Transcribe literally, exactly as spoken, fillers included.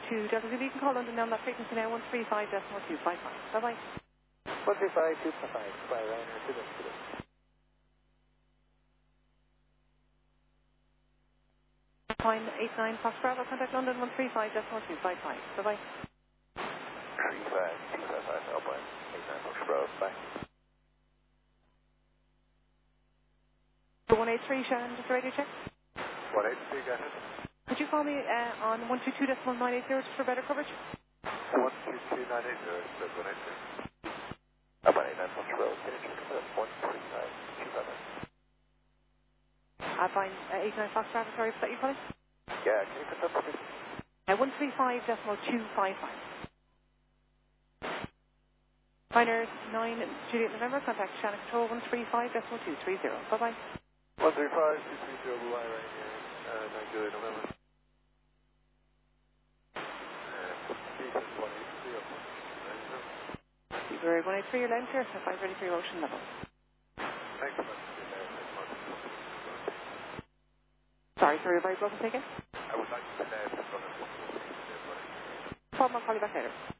two, Delta Zulu. You can call London on that frequency now, one three five decimal two five five. Bye-bye. one three five two five five. Bye, Ryanair. Two, two, two. Fine, eight nine Fox Bravo, contact London, one three five decimal two five five. Bye-bye. three five two five five, Alpine, eight nine Fox Bravo, bye. one eight three, Shannon, just a radio check. one eight three, got it. Could you call me uh, on one two two decimal nine eight zero just for better coverage? one two two nine eight zero, that's one eight three. Alpine, eight nine Fox Bravo, can you check for that? one three five two five five. Alpine, uh, eight nine Fox Bravo, sorry, is that you calling? Yeah, can you confirm for me? Uh, one three five decimal two five five. Minor nine Juliet November, contact Shannon Control, one three five decimal two three zero. Bye-bye. one three five two three zero, Blue Eye, Ryanair, uh, nine Juliet November. You're one eight three, your line clear, so five ready for your ocean level. Thanks so much. Sorry, sorry, your very broken again? I would like to say that. Paul, I'll call you back later.